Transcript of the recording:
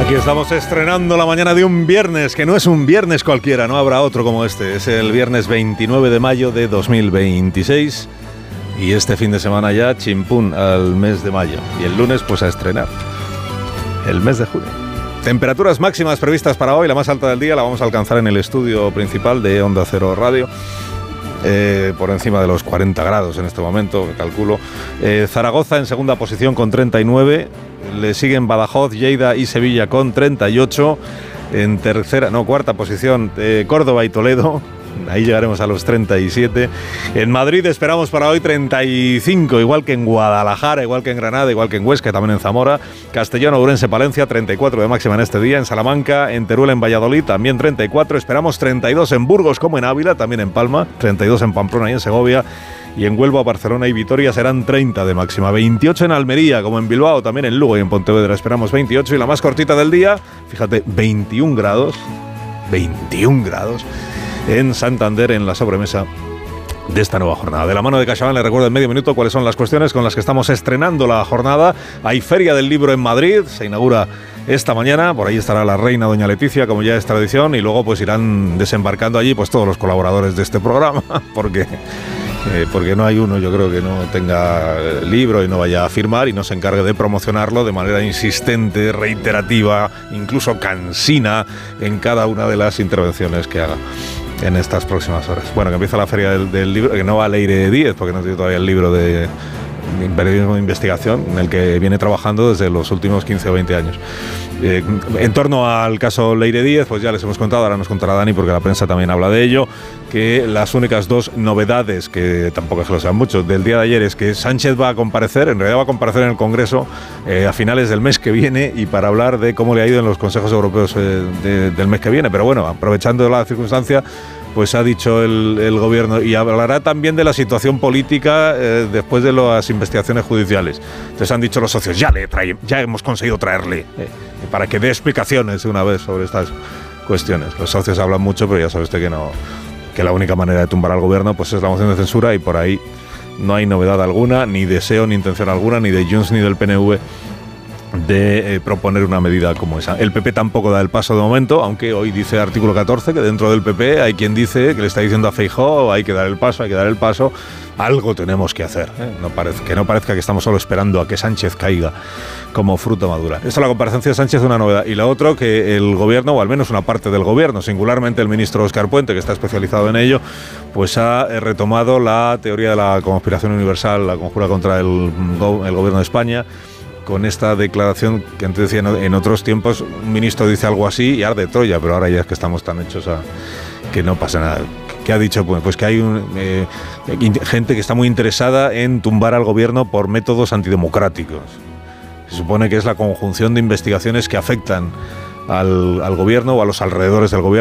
Aquí estamos estrenando la mañana de un viernes, que no es un viernes cualquiera, no habrá otro como este. Es el viernes 29 de mayo de 2026 y este fin de semana ya chimpún al mes de mayo. Y el lunes pues a estrenar el mes de junio. Temperaturas máximas previstas para hoy, la más alta del día la vamos a alcanzar en el estudio principal de Onda Cero Radio. Por encima de los 40 grados en este momento, calculo. Zaragoza en segunda posición con 39, le siguen Badajoz, Lleida y Sevilla con 38, en cuarta posición Córdoba y Toledo, ahí llegaremos a los 37. En Madrid esperamos para hoy 35, igual que en Guadalajara, igual que en Granada, igual que en Huesca, también en Zamora, Castellón, Ourense, Palencia, 34 de máxima en este día, en Salamanca, en Teruel, en Valladolid, también 34, esperamos 32 en Burgos como en Ávila, también en Palma, 32 en Pamplona y en Segovia, y en Huelva, Barcelona y Vitoria serán 30 de máxima, 28 en Almería, como en Bilbao, también en Lugo y en Pontevedra esperamos 28, y la más cortita del día, fíjate, 21 grados, en Santander, en la sobremesa de esta nueva jornada. De la mano de CaixaBank, le recuerdo en medio minuto cuáles son las cuestiones con las que estamos estrenando la jornada. Hay Feria del Libro en Madrid, se inaugura esta mañana, por ahí estará la reina doña Leticia, como ya es tradición, y luego pues irán desembarcando allí pues todos los colaboradores de este programa, porque no hay uno, yo creo, que no tenga libro y no vaya a firmar y no se encargue de promocionarlo de manera insistente, reiterativa, incluso cansina en cada una de las intervenciones que haga en estas próximas horas. Bueno, que empieza la feria del libro, que no va a leer 10, porque no tiene todavía el libro de periodismo de investigación, en el que viene trabajando desde los últimos 15 o 20 años. En torno al caso Leire Díez, pues ya les hemos contado, ahora nos contará Dani, porque la prensa también habla de ello, que las únicas dos novedades, que tampoco es que lo sean mucho, del día de ayer es que Sánchez va a comparecer, en realidad va a comparecer en el Congreso a finales del mes que viene, y para hablar de cómo le ha ido en los consejos europeos del mes que viene. Pero bueno, aprovechando la circunstancia, pues ha dicho el gobierno, y hablará también de la situación política después de las investigaciones judiciales. Entonces han dicho los socios, ya hemos conseguido traerle, para que dé explicaciones de una vez sobre estas cuestiones. Los socios hablan mucho, pero ya sabe usted que la única manera de tumbar al gobierno pues es la moción de censura, y por ahí no hay novedad alguna, ni deseo, ni intención alguna, ni de Junts ni del PNV, de proponer una medida como esa. El PP tampoco da el paso de momento, aunque hoy dice artículo 14 que dentro del PP hay quien dice que le está diciendo a Feijóo hay que dar el paso, algo tenemos que hacer, que no parezca que estamos solo esperando a que Sánchez caiga como fruta madura. Esta es la comparecencia de Sánchez, una novedad. Y la otra, que el gobierno, o al menos una parte del gobierno, singularmente el ministro Óscar Puente, que está especializado en ello, pues ha retomado la teoría de la conspiración universal, la conjura contra el gobierno de España, con esta declaración que antes decía, en otros tiempos un ministro dice algo así y arde Troya, pero ahora ya es que estamos tan hechos a que no pasa nada. ¿Qué ha dicho? Pues que hay gente que está muy interesada en tumbar al gobierno por métodos antidemocráticos. Se supone que es la conjunción de investigaciones que afectan al gobierno o a los alrededores del gobierno.